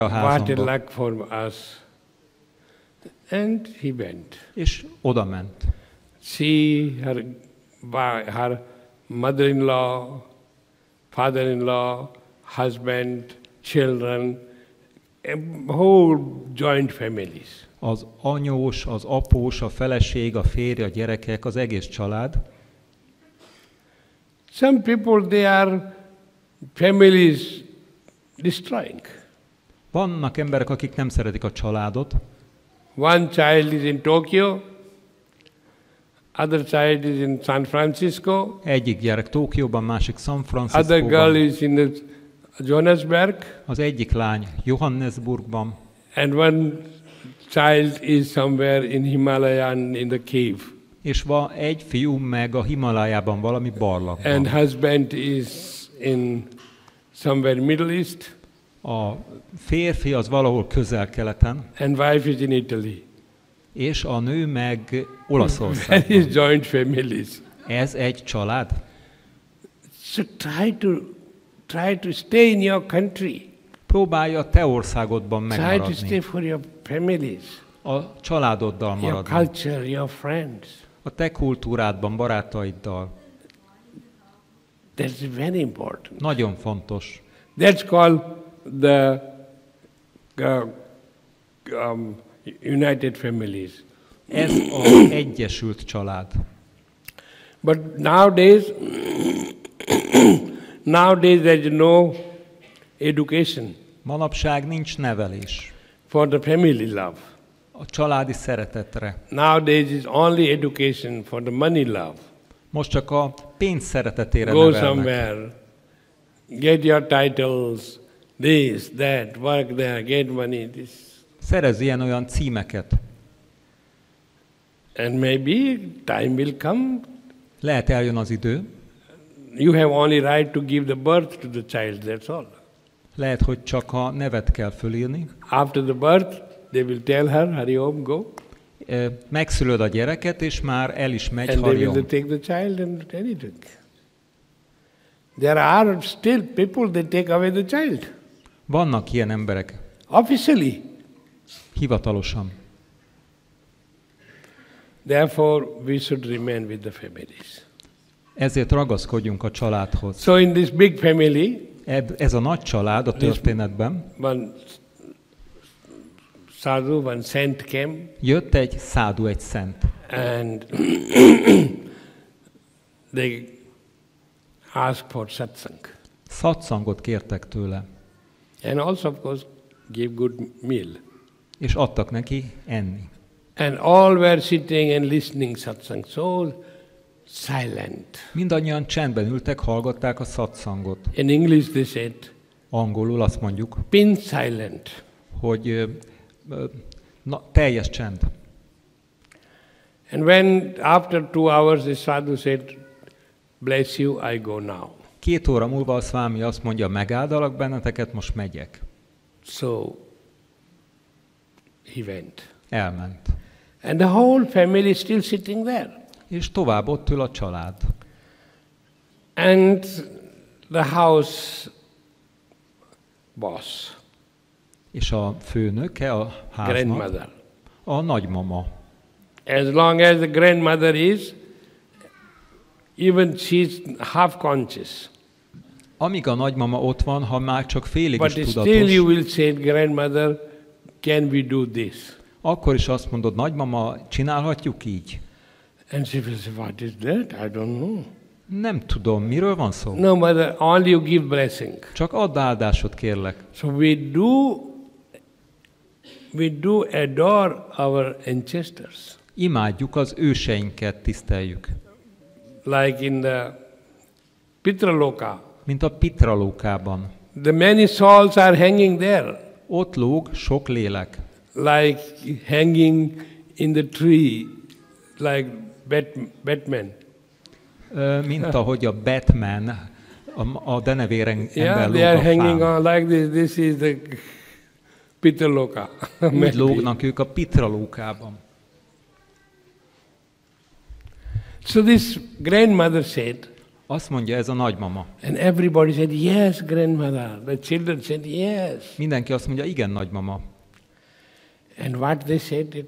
a What a házamba. luck for us. And he went. És oda ment. She, her mother-in-law, father-in-law, husband, children, a whole joint families. Az anyós, az após, a feleség, a férj, a gyerekek, az egész család. Some people, they are families destroying. Vannak emberek, akik nem szeretik a családot. One child is in Tokyo, other child is in San Francisco, Egyik gyerek Tokióban, másik San other girl Franciscóban, is in Johannesburg, az egyik lány Johannesburgban, and one child is somewhere in Himalaya in the cave. és van egy fiú meg a Himalájában valami And barlangban. husband is in somewhere Middle East, A férfi az valahol közel-keleten, and wife is in Italy. és a nő meg Olaszországban. That is joint families. Ez egy család. So try to stay in your country. Próbálja a te országodban Try to megmaradni. stay for your families, A családoddal your maradni. culture, your friends. A te kultúrádban, barátaiddal. That's very important. Nagyon fontos. That's called the united families. Ez az egyesült család. But nowadays there is no education Manapság nincs nevelés for the family love. a családi szeretetre. Nowadays is only education for the money love. Most csak a pénz szeretetére Go nevelnek. somewhere, get your titles, this, that, work there, get money, this. Szerez ilyen-olyan címeket. And maybe time will come. Lehet eljön az idő, You have only right to give the birth to the child, that's all. lehet, hogy csak a nevet kell fölírni. After the birth, they will tell her, hurry home, go. Megszülöd a gyereket, és már el is megy, And they will harjon. take the child and anything. There are still people that take away the child, Vannak ilyen emberek, officially. hivatalosan. Therefore, we should remain with the families. Ezért ragaszkodjunk a családhoz. So in this big family, Ez a nagy család a történetben, one sadhu, one saint came, jött egy szádu, egy szent, and they asked for satsang. szatszangot kértek tőle, And also, of course, gave good meal. és adtak neki enni. And all were sitting and listening satsang, so silent. Mindannyian csendben ültek, hallgatták a szatszangot. In English they said, Angolul azt mondjuk, pin silent. hogy teljes csend. And when after 2 hours the sadhu said, bless you, I go now. 2 óra múlva a szvámi azt mondja, megáldalak benneteket, most megyek. So he went. Elment. And the whole family is still sitting there. És tovább ott ül a család. And the house boss, És a főnöke a háznak, grandmother. a nagymama. As long as the grandmother is, even she's half conscious. Amíg a nagymama ott van, ha már csak félig But is still you tudatos, will say, grandmother, can we do this? akkor is azt mondod, nagymama, csinálhatjuk így? And she will say, what is that? I don't know. Nem tudom, miről van szó? No, mother, only you give blessing. Csak add áldásot, kérlek. So we do adore our ancestors. Imádjuk az őseinket, tiszteljük. Like in the Pitraloka, Mint a Pitralókában. the many souls are hanging there, Ott lóg sok lélek. like hanging in the tree, like Batman. Mint ahogy a Batman a denevéren Yeah, ember they are lóg a hanging fán. on like this. This is the Pitraloka. Úgy lógnak ők a Pitralókában. So this grandmother said, Azt mondja ez a nagymama. And everybody said, yes, grandmother. The children said, yes. Mindenki azt mondja, igen, nagymama. And what they said,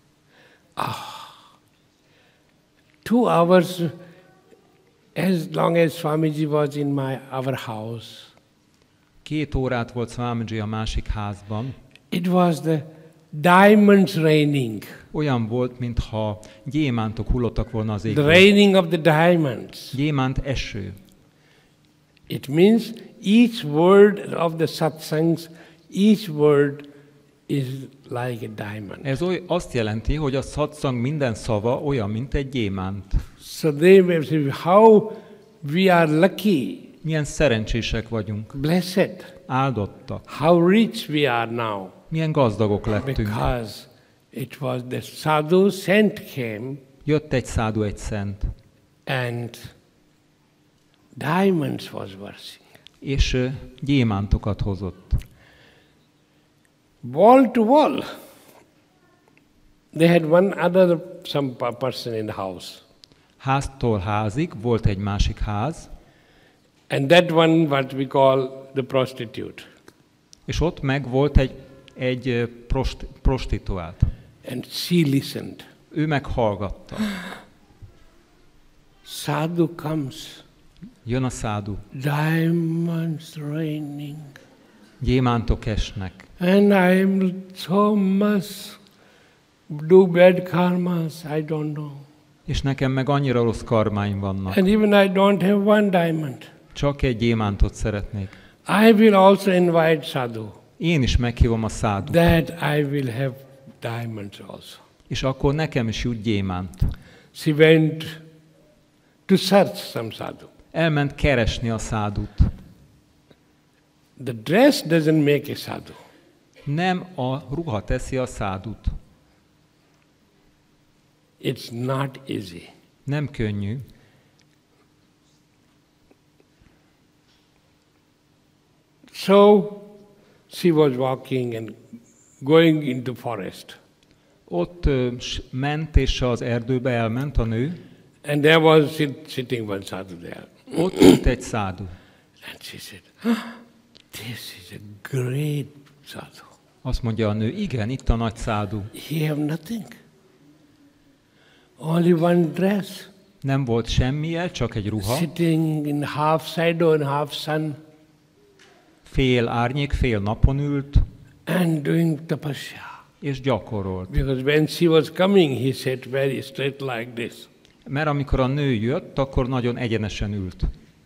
2 hours, as long as Swamiji was in our house. 2 órát volt Swamiji a másik házban. It was the diamonds raining. Olyan volt, mintha gyémántok hullottak volna az The égből. raining of the diamonds. Gyémánt eső. It means each word of the satsangs, each word is like a diamond. Ez azt jelenti, hogy a satsang minden szava olyan, mint egy gyémánt. So they may say, how we are lucky, Milyen szerencsések vagyunk, blessed, áldottak. how rich we are now. Milyen gazdagok lettünk. Because it was the sadhu saint came Jött egy szádu, egy szent, and diamonds was versing. és gyémántokat hozott. Wall to wall. They had some person in the house. Háztól házig volt egy másik ház, And that one what we call the prostitute. és ott meg volt egy prostituált. And she listened. Ő meg hallgatta. Sadhu comes. Jön a szádu. Diamonds raining. Gyémántok esnek. And I so must do bad karmas, I don't know. És nekem meg annyira rossz karmáim vannak. And even I don't have one diamond. Csak egy gyémántot szeretnék. I will also invite sadhu. Én is meghívom a szádut. That I will have diamonds also. És akkor nekem is jut gyémánt. She went to search some sadhu. Elment keresni a szádut. The dress doesn't make a sadhu. Nem a ruha teszi a szádut. It's not easy. Nem könnyű. So she was walking and going into forest. Ott ment, és az erdőbe elment a nő. And there was sitting one sadhu there. Ott ült egy szádu. And she said, this is a great sadhu. Azt mondja a nő, igen, itt a nagy szádu. He have nothing. Only one dress. Nem volt semmije, csak egy ruha. Sitting in half shadow and half sun. Fél árnyék, fél napon ült, And doing tapasya. és gyakorolt. Because when she was coming, he sat very straight like this. Mert amikor a nő jött, akkor nagyon egyenesen ült.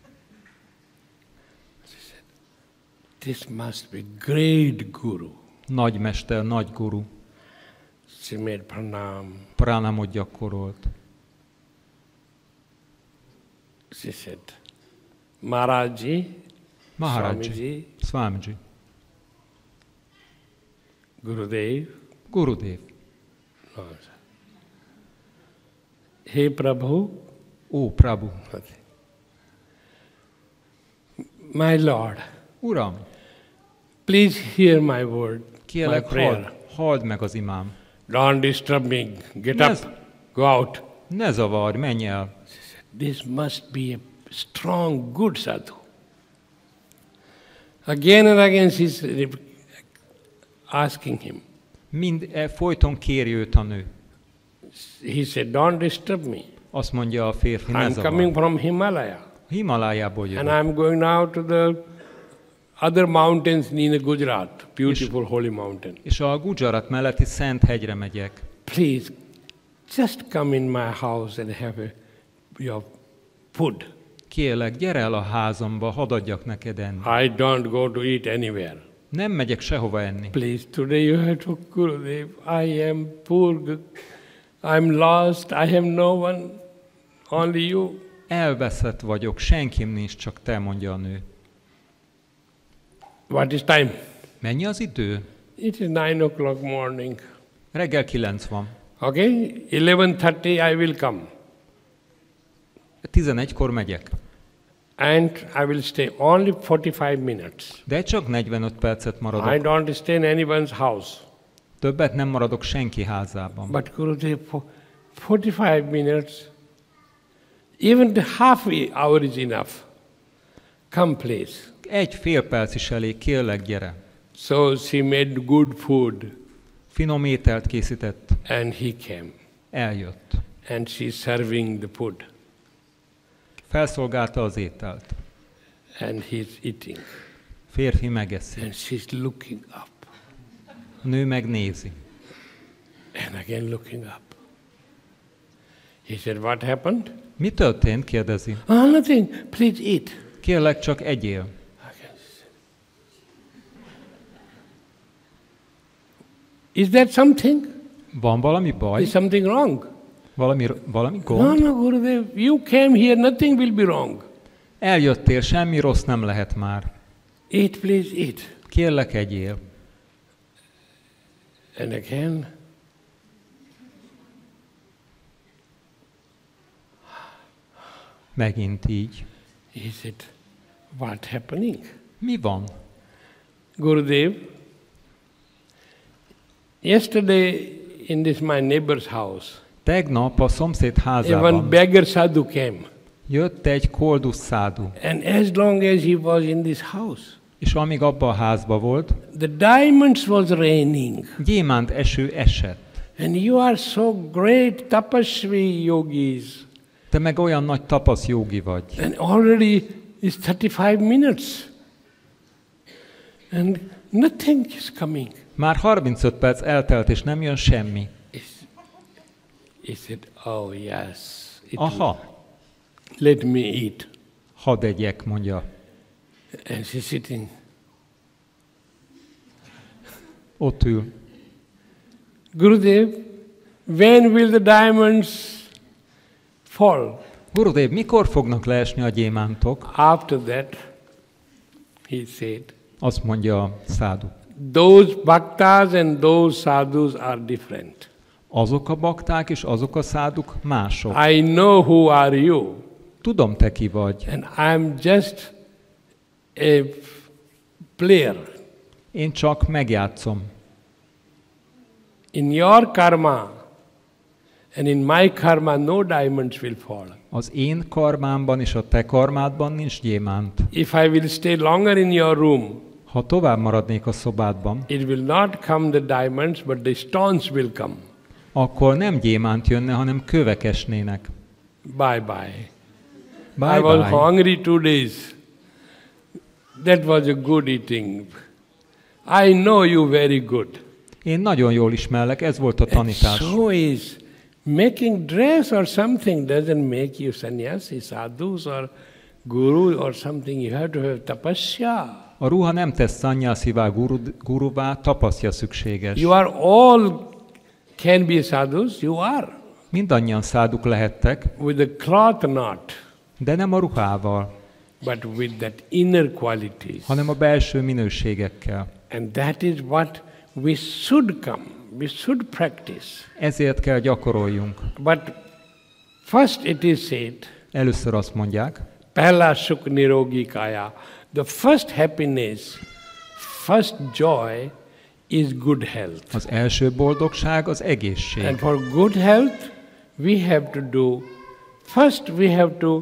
This must be great guru. Nagy mester, nagy guru. She made pranam. Pránamot gyakorolt. She said, Maharaji, Maharaji, Swamiji, Swamiji, Gurudev, Gurudev. no, Hey Prabhu, Ó, Prabhu, my Lord, Uram, please hear my word, my kérlek, prayer. halld meg az imám. Don't disturb me. Get Yes. up, go out. Ne zavarj, menj el. This must be a strong, good sadhu. Again and again she's asking him. Folyton kéri őt a nő. He said, don't disturb me. Azt mondja a férfi, ne I'm zavarj. coming from Himalaya. Himalájából And jövök. I'm going now to the other mountains in the Gujarat, beautiful holy mountain. És a Gujarat melletti Szent hegyre megyek. Please, just come in my house and have your food. Kérlek, gyere el a házamba, hadd adjak neked enni. I don't go to eat anywhere. Nem megyek sehova enni. Please, today you have to Gurudev. I am poor. I'm lost. I have no one. Only you. Elveszett vagyok, senkim nincs, csak te, mondja a nő. What is time? Mennyi az idő? It is 9:00 morning. Reggel 9 van. Okay? 11:30 I will come. 11-kor megyek. And I will stay only 45 minutes. De csak 45 percet I maradok. don't stay in anyone's house. Többet nem maradok senki házában. But Gurudev, for 45 minutes, Even the half hour is enough. Come, please. Egy fél perc is elég, kérlek, gyere. So she made good food, Finom ételt készített. and he came. Eljött. And she's serving the food, Felszolgálta az ételt. and he's eating. Férfi megeszi. And she's looking up, A nő megnézi. and again looking up. He said, what happened? Mi történt? Kérdezi. Oh, nothing. Please eat. Kérlek, csak egyél. Is that something? Van valami baj? Is something wrong? Valami No, gond? no, Gurudev. You came here, nothing will be wrong. Eljöttél, semmi rossz nem lehet már. Eat, please eat. Kérlek, egyél. And again, Megint így. he said, what happening? Mi van? Gurudev, yesterday in this my neighbor's house, Tegnap a szomszéd one házában beggar sadhu came. jött egy koldus szádu, And as long as he was in this house, és amíg abban a házban volt, the diamonds was raining. gyémánt eső esett. And you are so great tapasvi yogis. Te meg olyan nagy tapasz jógi vagy. And already is 35 minutes. And nothing is coming. Már 35 perc eltelt, és nem jön semmi. He said, oh yes. Aha, Let me eat. hadd egyek, mondja. And she's sitting. Ott ül. Gurudev, when will the diamonds fall? Gurudev, mikor fognak leesni a gyémántok? After that, he said, Azt mondja a szádu. those bhaktas and those sadhus are different. Azok a bakták és azok a száduk mások. I know who are you, Tudom, te ki vagy. and I'm just a player. Én csak megjátszom. In your karma and in my karma, no diamonds will fall. Az én karmámban és a te karmádban nincs gyémánt. If I will stay longer in your room, Ha tovább maradnék a szobádban, it will not come the diamonds, but the stones will come. akkor nem gyémánt jönne, hanem kövek esnének. Bye bye. Bye I was bye. hungry 2 days. That was a good eating. I know you very good. Én nagyon jól ismerlek, ez volt a And tanítás. so is making dress or something doesn't make you sannyasi, sadhus or guru or something. You have to have tapasya. A ruha nem tesz szannyászivá, guruvá, tapasztja szükséges. You are all can be sadhus, you are. Mindannyian száduk lehettek, With the cloth not, de nem a ruhával, but with that inner qualities. hanem a belső minőségekkel. And that is what we should come. We should practice. Ezért kell gyakoroljunk. But first it is said, Először azt mondják, Pehla sukh nirogi kaya. The first happiness, first joy is good health. az első boldogság az egészség. And for good health, we have to do, first we have to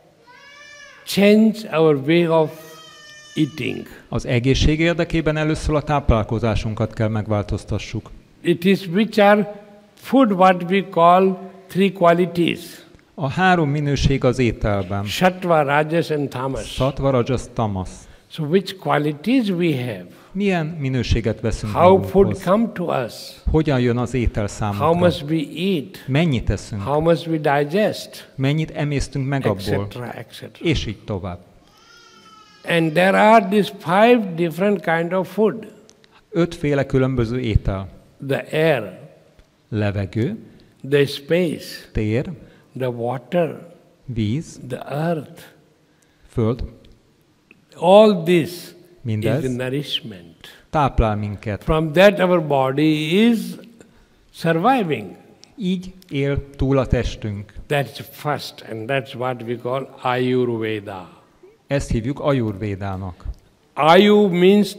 change our way of eating. Az egészség érdekében először a táplálkozásunkat kell megváltoztassuk. It is which are food what we call 3 qualities. A 3 minőség az ételben. Sattva, Rajas and Tamas. Sattva, Rajas, Tamas. So which qualities we have? Milyen minőséget veszünk How food magunkhoz? come to us? Hogyan jön az étel How számunkra? much we eat? Mennyit eszünk? How much we digest? Mennyit emésztünk meg abból? Etc. etc. És így tovább. And there are these 5 different kind of food. 5 féle különböző étel. The air, Levegő, the space, tér, the water, víz, the earth. föld. All this is Mindez the nourishment. táplál minket. From that our body is surviving. Így él túl a testünk. That's first, and that's what we call Ayurveda. Ezt hívjuk ajurvédának. Ayu means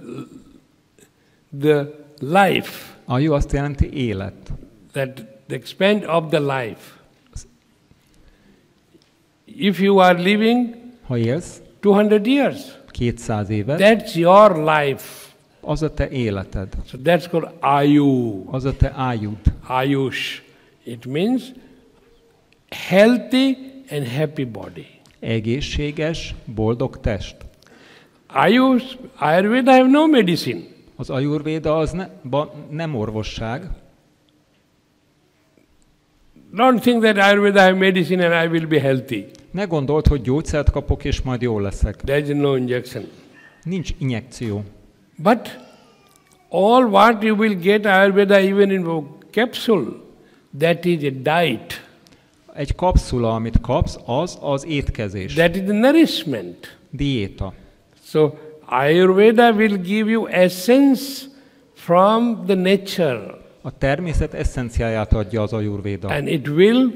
the life, Aju azt jelenti élet. that the expand of the life. if you are living Ha élsz 200 years, 200 évet, that's your life. az a te életed, So that's called Ayu. az a te ájud. Ayush. It means healthy and happy body. Egészséges, boldog test. Ayush, Ayurveda have no medicine. Az ajurvéda az nem orvosság. Don't think that Ayurveda have medicine and I will be healthy. Ne gondold, hogy gyógyszert kapok, és majd jól leszek. There is no injection. Nincs injekció. But all what you will get Ayurveda even in a capsule, that is a diet. Egy kapszula, amit kapsz, az az étkezés. That is the nourishment. Diéta. So Ayurveda will give you essence from the nature. A természet eszenciáját adja az ajurvéda. And it will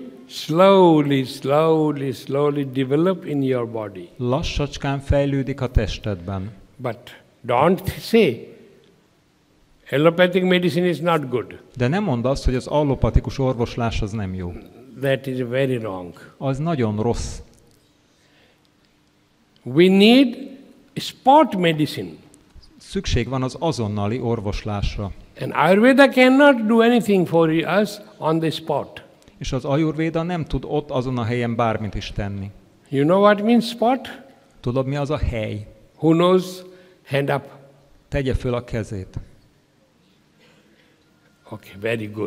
slowly develop in your body. Lassacskán fejlődik a testedben. But don't say, allopathic medicine is not good. De nem mondd azt, hogy az allopatikus orvoslás az nem jó. That is very wrong. Az nagyon rossz. We need spot medicine. Szükség van az azonnali orvoslásra. And Ayurveda cannot do anything for us on the spot. És az ajurvéda nem tud ott azon a helyen bármit is tenni. You know what means spot? Tudod, mi az a hely? Who knows? Hand up. Tegye föl a kezét. Okay, very good.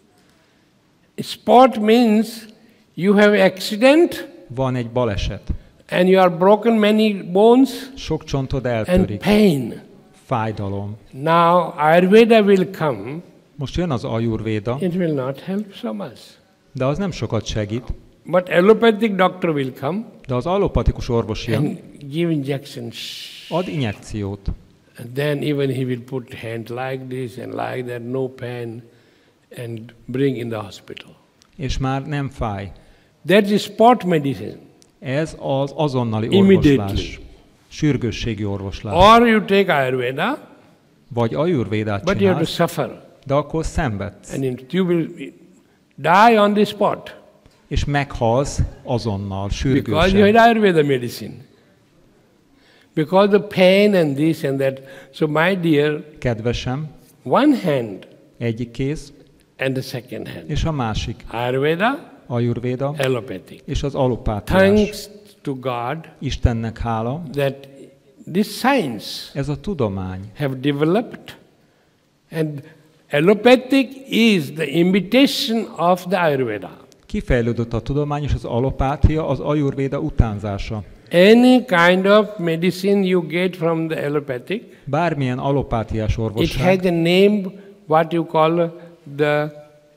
Spot means you have accident Van egy baleset. and you are broken many bones Sok csontod and eltörik. pain. Fájdalom. Now Ayurveda will come, Most jön az ajurvéda, it will not help so much. de az nem sokat segít. But allopathic doctor will come De az allopatikus orvos jön, and give injections. ad injekciót. And then even he will put hand like this and like that, no pain, and bring in the hospital. És már nem fáj. That is spot medicine. Ez az azonnali Immediately. orvoslás. Sürgősségi orvoslás. Or you take Ayurveda, Vagy ajurvédát but you have to csinálsz, suffer. de akkor szenvedsz. And you will die on the spot És meghalsz azonnal, because you sürgősen. had Ayurveda medicine. Because the pain and this and that. So my dear, Kedvesem, one hand egyik kéz, and the second hand. és a másik. Ayurveda, Ajurvéda, allopathic. és az alopátiás. Thanks to God Istennek hála, that this science ez a tudomány. have developed, and allopathic is the imitation of the Ayurveda. Kifejlődött a tudomány, és az alopátia az ajurvéda utánzása. Any kind of medicine you get from the allopathic, Bármilyen alopátiás it has orvosság, a name what you call the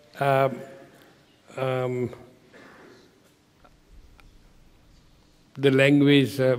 the language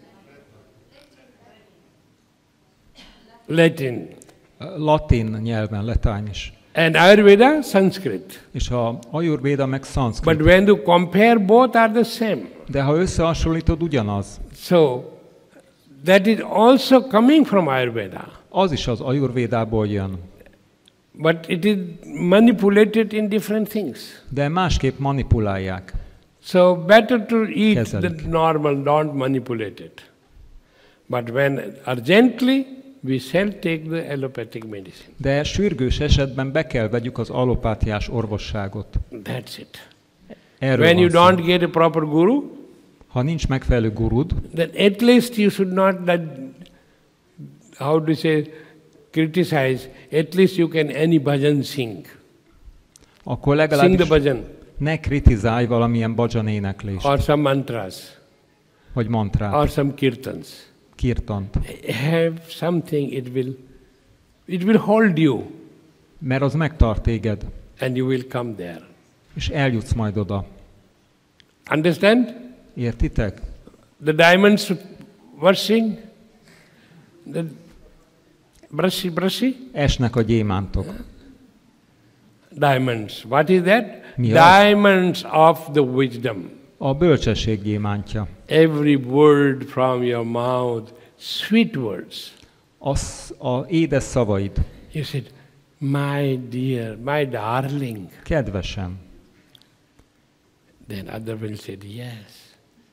Latin latin nyelven, letán is. and Ayurveda Sanskrit. És a ajurvéda meg But szanszkrit. when you compare, both are the same. De ha összehasonlítod, ugyanaz. So that is also coming from Ayurveda, Az is az ajurvédából jön. but it is manipulated in different things. De másképp manipulálják. So better to eat Kezelik. the normal, don't manipulate it. But when urgently, we shall take the allopathic medicine. De sürgős esetben be kell vegyük az alopátiás orvosságot. That's it. Erről When you van szó. don't get a proper guru, Ha nincs megfelelő gurud, then at least you should not, how to say, criticize. At least you can any bhajan sing. akkor Sing the legalábbis bhajan ne kritizálj valamilyen bhajan éneklést, or some mantras vagy mantrát, or some kirtans. kirtant. Have something, it will hold you Mert az megtart téged, and you will come there. és eljutsz majd oda. Understand? Értitek? The diamonds washing, the brushy, Esnek a gyémántok. diamonds. What is that? Mi az? Diamonds of the wisdom. A bölcsesség gyémántja. Every word from your mouth, sweet words. A édes szavaid. You said, my dear, my darling. Kedvesem. Then other will say, yes.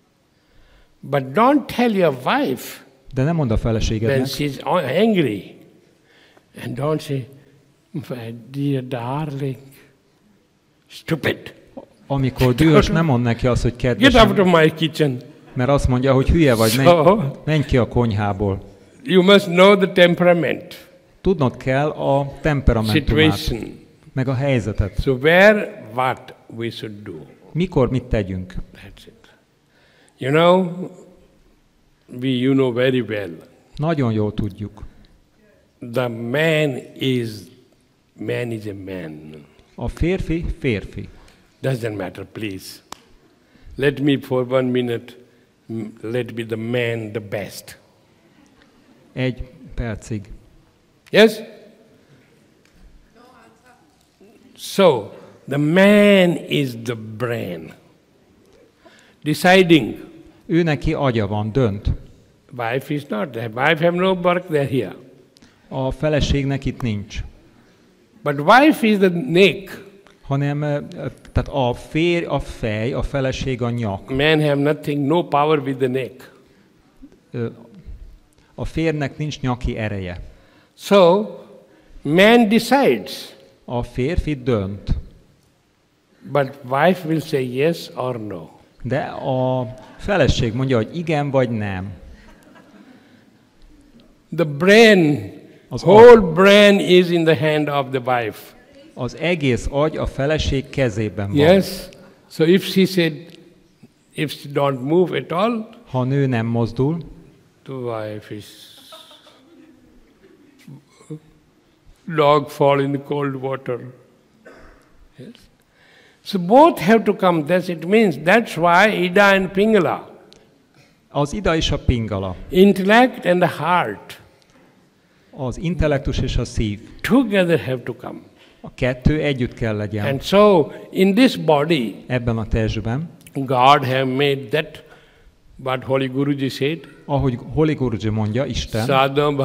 But don't tell your wife De nem mondd a when feleségednek, she's angry. And don't say, my dear darling, stupid. amikor dühös, nem mondd neki azt, hogy Get out kedvesem, of my kitchen. mert azt mondja, hogy hülye vagy, menj ki a konyhából. You must know the temperament, Tudnod kell a temperamentumát, situation. meg a helyzetet. So where, what we should do. Mikor mit tegyünk? That's it. You know, you know very well. Nagyon jól tudjuk. The man is a man. A férfi, férfi. Doesn't matter, please. Let me for 1 minute, let be the man the best. 1 percig. Yes? So, the man is the brain. Deciding. Ő neki agya van, dönt. Wife is not there. Wife have no work, they're here. A feleségnek itt nincs. But wife is the neck. Hanem, tehát a férj a fej, a feleség a nyak. Men have nothing, no power with the neck. A férnek nincs nyaki ereje. So, man decides. A férfi dönt. But wife will say yes or no. De a feleség mondja, hogy igen vagy nem. The brain, Az whole brain is in the hand of the wife. Az egész agy a feleség kezében van. Yes? So if she said, if she don't move at all, Ha a nő nem mozdul, the wife is... Dog fall in the cold water. Yes? So both have to come. It means that's why Ida and Pingala, az Ida és a Pingala, intellect and the heart, az intellektus és a szív, together have to come. a kettő együtt kell legyen. And so in this body, Ebben a testben, God have made that, what Holy Guruji said, ahogy Holy Guruji mondja, Isten, Sadhana